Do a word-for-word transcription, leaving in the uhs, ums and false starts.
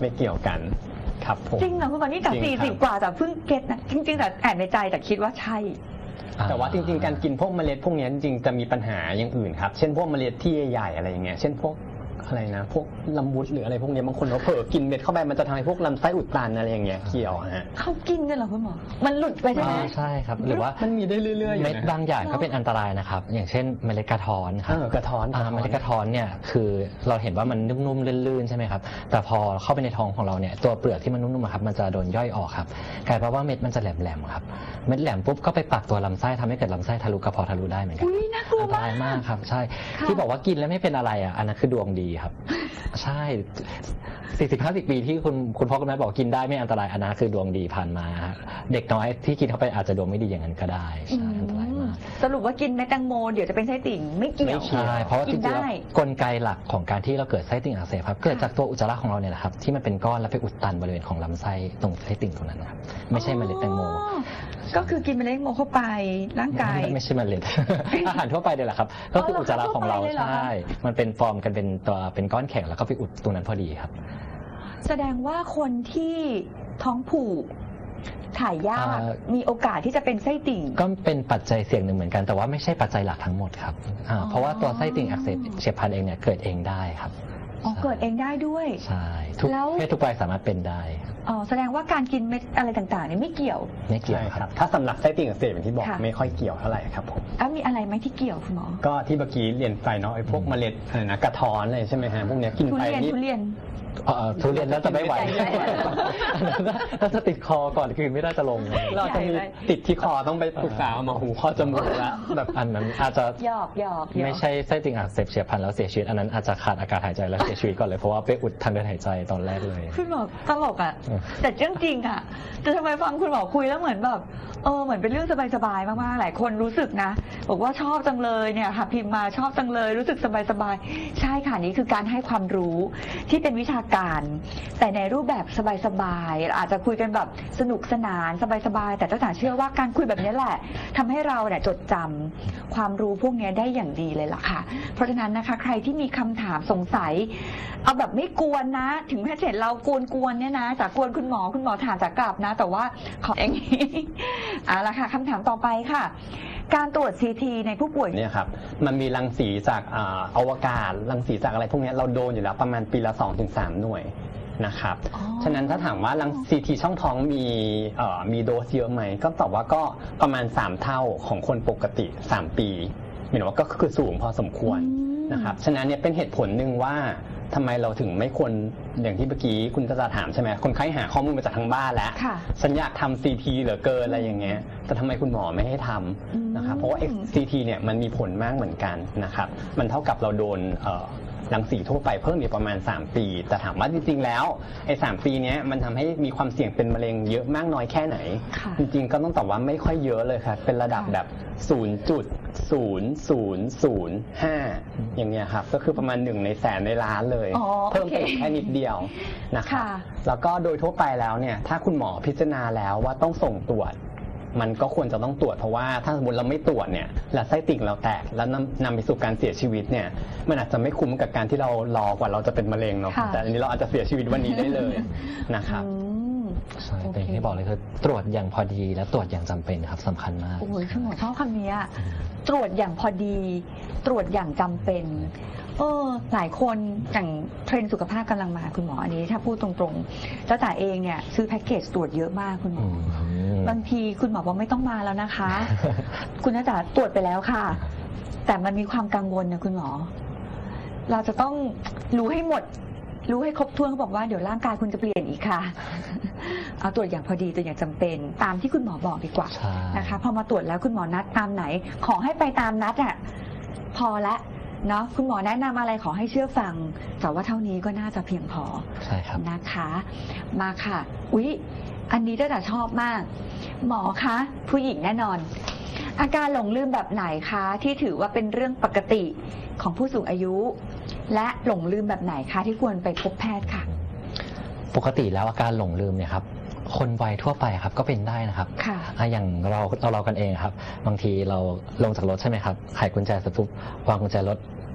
ไม่เกี่ยวกันครับผมจริงเหรอคุณหมอนี่แต่สี่สิบกว่าแต่เพิ่งเก็ตนะจริงๆแต่แอบในใจแต่คิดว่าใช่แต่ว่าจริงๆการกินพวกเมล็ดพวกนี้จริงๆจะมีปัญหาอย่างอื่นครับเช่นพวกเมล็ดที่ใหญ่ๆอะไรอย่างเงี้ยเช่นพวกอะไรนะพวกลำบุดหรืออะไรพวกนี้บางคนเขาเผลอกินเม็ดเข้าไปมันจะทำให้พวกลำไส้อุดตันอะไรอย่างเงี้ยเกี่ยวฮะเขากินกันเหรอคุณหมอมันหลุดไปใช่ไหมใช่ครับหรือว่ามันมีได้เรื่อยๆเม็ดบางอย่างก็เป็นอันตรายนะครับอย่างเช่นเมล็ดกระท้อนครับกระท้อนเมล็ดกระท้อนเนี่ยคือเราเห็นว่ามันนุ่มๆลื่นๆใช่ไหมครับแต่พอเข้าไปในท้องของเราเนี่ยตัวเปลือกที่มันนุ่มๆครับมันจะโดนย่อยออกครับกลายเป็นว่าเม็ดมันจะแหลมๆครับเม็ดแหลมปุ๊บก็ไปปักตัวลำไส้ทำให้เกิดลำไส้ทะลุกระเพาะทะลุได้เหมือนกันอันตรายมากครับใช่ที่บอกว่ากินแล้วไม่เป็นอะไรอ่ะอันนั้นคือดวงดีครับใช่สี่สิบห้าสิบปีที่คุณคุณพ่อคุณแม่บอกกินได้ไม่อันตรายอันนั้นคือดวงดีผ่านมาเด็กน้อยที่กินเข้าไปอาจจะดวงไม่ดีอย่างนั้นก็ได้ใช่อันตรายมากสรุปว่ากินเม็ดแตงโมเดี๋ยวจะเป็นไส้ติ่งไม่เกี่ยวใช่เพราะว่าจริงๆกลไกหลักของการที่เราเกิดไส้ติ่งอักเสบครับเกิดจากตัวอุจจาระของเราเนี่ยแหละครับที่มันเป็นก้อนแล้วไปอุดตันบริเวณของลำไส้ตรงไส้ติ่งตรงนั้นครับไม่ใช่เมล็ดแตงโมก็คือกินเมล็ดแตงโมเข้าไปร่างกายไม่ใช่เมล็ดอาหารทั่วไปเนี่ยแหละครับก็คืออุจจาระของเราใช่มันเป็นฟอร์มกันเป็นตัวเป็นก้อนแข็งแล้วก็ไปอุดตรงนั้นพอดีครับแสดงว่าคนที่ท้องผูกถ่ายยากมีโอกาสที่จะเป็นไส้ติ่งก็เป็นปัจจัยเสี่ยงหนึ่งเหมือนกันแต่ว่าไม่ใช่ปัจจัยหลักทั้งหมดครับเพราะว่าตัวไส้ติ่งอักเสบเฉียบพลันเองเนี่ยเกิดเองได้ครับอ๋อเกิดเองได้ด้วยใช่ทุกเพศทุกวัยสามารถเป็นได้อ๋อแสดงว่าการกินเม็ดอะไรต่างๆนี่ไม่เกี่ยวไม่เกี่ยวครับถ้าสำหรับไส้ติ่งอักเสบอย่างที่บอกไม่ค่อยเกี่ยวเท่าไหร่ครับผมแล้วมีอะไรไหมที่เกี่ยวคุณหมอก็ที่เมื่อกี้เรียนไปเนาะไอ้พวกเมล็ดอะไรนะกระท้อนอะไรใช่ไหมฮะพวกนี้กินไปนี่ทุเรียนทุเรียนแล้วจะไม่ไหวถ้าจะติดคอก่อนคืนไม่ได้จะลงเราจะมีติดที่คอต้องไปปรึกษาหมอหูข้อจมูกแล้วแบบอันนั้นอาจจะหยอกหยอกไม่ใช่ไส้ติ่งอักเสบเฉียบพลันแล้วเสียชีวิตอันนั้นอาจจะขาดอากาศหายใจแล้วเสียชีวิตก่อนเลยเพราะว่าไปอุดทางเดินหายใจตอนแรกเลยคุณหมอตลกอ่ะแต่เรื่องจริงอ่ะแต่ทำไมฟังคุณหมอคุยแล้วเหมือนแบบเออเหมือนเป็นเรื่องสบายๆมากๆหลายคนรู้สึกนะบอกว่าชอบจังเลยเนี่ยค่ะพิมพ์มาชอบจังเลยรู้สึกสบายๆใช่ค่ะนี่คือการให้ความรู้ที่เป็นวิชาการแต่ในรูปแบบสบายๆอาจจะคุยกันแบบสนุกสนานสบายๆแต่เจ้าจ๋าเชื่อว่าการคุยแบบนี้แหละทำให้เราเนี่ยจดจำความรู้พวกนี้ได้อย่างดีเลยล่ะค่ะเพราะฉะนั้นนะคะใครที่มีคำถามสงสัยเอาแบบไม่กวนนะถึงแม้เห็นเรากวนๆเนี่ยนะจากกวนคุณหมอคุณหมอถามจากกลับนะแต่ว่าขออย่างนี้เอาละค่ะคำถามต่อไปค่ะการตรวจ ซี ที ในผู้ป่วยเนี่ยครับมันมีรังสีจากอวกาศรังสีจากอะไรพวกนี้เราโดนอยู่แล้วประมาณปีละ สองถึงสาม หน่วยนะครับฉะนั้นถ้าถามว่ารัง ซี ที ช่องท้องมีมีโดสเยอะไหมก็ตอบว่าก็ประมาณสามเท่าของคนปกติสามปีหมายถึงว่าก็คือสูงพอสมควรนะครับฉะนั้นเนี่ยเป็นเหตุผลหนึ่งว่าทำไมเราถึงไม่ควรอย่างที่เมื่อกี้คุณจะถามใช่ไหมคนไข้หาข้อมูลมาจากทางบ้านแล้วฉันอยากทำ ซี ที เหลือเกินอะไรอย่างเงี้ยแต่ทำไมคุณหมอไม่ให้ทำนะครับเพราะว่า ซี ที เนี่ยมันมีผลมากเหมือนกันนะครับมันเท่ากับเราโดนรังสีทั่วไปเพิ่มอีกประมาณสามปีแต่ถามว่าจริงๆแล้วไอ้สามปีนี้มันทำให้มีความเสี่ยงเป็นมะเร็งเยอะมากน้อยแค่ไหนจริงๆก็ต้องตอบว่าไม่ค่อยเยอะเลยครับเป็นระดับแบบ ศูนย์จุดศูนย์ศูนย์ศูนย์ห้า อย่างเงี้ยครับก็คือประมาณหนึ่งในแสนในล้านเลยเพิ่มไปแค่นิดเดียวนะครับแล้วก็โดยทั่วไปแล้วเนี่ยถ้าคุณหมอพิจารณาแล้วว่าต้องส่งตรวจมันก็ควรจะต้องตรวจเพราะว่าถ้าสมมติเราไม่ตรวจเนี่ยและไส้ติ่งเราแตกแล้วนำนำไปสู่การเสียชีวิตเนี่ยมันอาจจะไม่คุ้มกับการที่เรารอกว่าเราจะเป็นมะเร็งเนาะแต่อันนี้เราอาจจะเสียชีวิตวันนี้ได้เลยนะครับใช่แต่ที่บอกเลยคือตรวจอย่างพอดีและตรวจอย่างจำเป็นครับสำคัญมากโอ้ยคุณหมอชอบคำนี้ตรวจอย่างพอดีตรวจอย่างจำเป็นเออหลายคนอย่างเทรนด์สุขภาพกำลังมาคุณหมออันนี้ถ้าพูดตรงๆเจ้าจ๋าเองเนี่ยซื้อแพ็กเกจตรวจเยอะมากคุณหมอบางทีคุณหมอบอกไม่ต้องมาแล้วนะคะ คุณเจ้าจ๋าตรวจไปแล้วค่ะแต่มันมีความกังวลนะคุณหมอเราจะต้องรู้ให้หมดรู้ให้ครบถ้วนเขาบอกว่าเดี๋ยวร่างกายคุณจะเปลี่ยนอีกค่ะเอาตรวจอย่างพอดีตรวจอย่างจำเป็นตามที่คุณหมอบอกดีกว่านะคะพอมาตรวจแล้วคุณหมอนัดตามไหนขอให้ไปตามนัดอ่ะพอละเนาะคุณหมอแนะนำอะไรขอให้เชื่อฟังแต่ว่าเท่านี้ก็น่าจะเพียงพอใช่ครับนะคะมาค่ะอุ๊ยอันนี้ก็จะชอบมากหมอคะผู้หญิงแน่นอนอาการหลงลืมแบบไหนคะที่ถือว่าเป็นเรื่องปกติของผู้สูงอายุและหลงลืมแบบไหนคะที่ควรไปพบแพทย์ค่ะปกติแล้วอาการหลงลืมเนี่ยครับคนวัยทั่วไปครับก็เป็นได้นะครับค่ะอย่างเราเราเรากันเองครับบางทีเราลงจากรถใช่ไหมครับไขกุญแจเสร็จปุ๊บวางกุญแจรถ